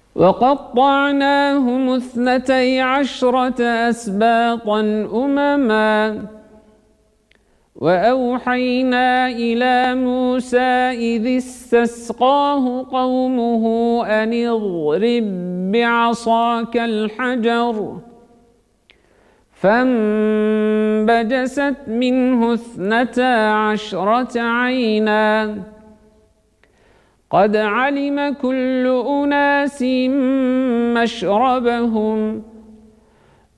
وقطعناهم 12 أسباطا أمما وأوحينا إلى موسى إذ استسقاه قومه أن اضرب بعصاك الحجر فانبجست منه 12 عينا قد علم كل أناس مشربهم